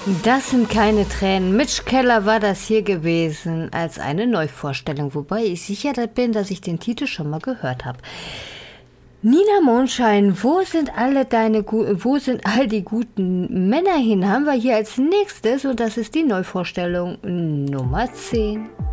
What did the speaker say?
Das sind keine Tränen. Mitch Keller war das hier gewesen als eine Neuvorstellung, wobei ich sicher bin, dass ich den Titel schon mal gehört habe. Nina Mondschein, wo sind all die guten Männer hin? Haben wir hier als nächstes und das ist die Neuvorstellung Nummer 10.